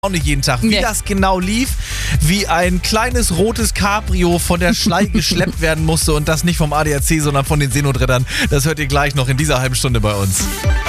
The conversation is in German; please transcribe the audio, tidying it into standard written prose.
auch nicht jeden Tag. Wie das genau lief, wie ein kleines rotes Cabrio von der Schlei geschleppt werden musste und das nicht vom ADAC, sondern von den Seenotrettern, das hört ihr gleich noch in dieser halben Stunde bei uns.